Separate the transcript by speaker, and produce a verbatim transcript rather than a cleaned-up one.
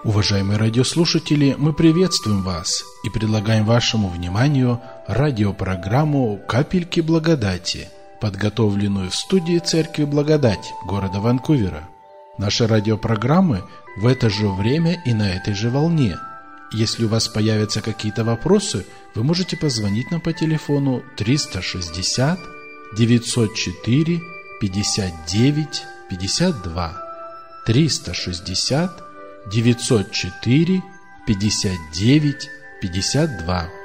Speaker 1: Уважаемые радиослушатели, мы приветствуем вас и предлагаем вашему вниманию радиопрограмму «Капельки благодати», подготовленную в студии Церкви Благодать города Ванкувера. Наши радиопрограммы в это же время и на этой же волне. Если у вас появятся какие-то вопросы, вы можете позвонить нам по телефону триста шестьдесят девятьсот четыре пятьдесят девять пятьдесят два, триста шестьдесят девятьсот четыре пятьдесят девять пятьдесят два.